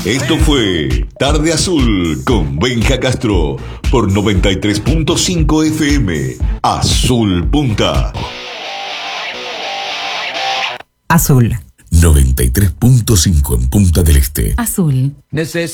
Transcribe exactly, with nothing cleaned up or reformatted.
Esto fue Tarde Azul con Benja Castro por noventa y tres punto cinco F M. Azul Punta. Azul. noventa y tres punto cinco en Punta del Este. Azul. Necesito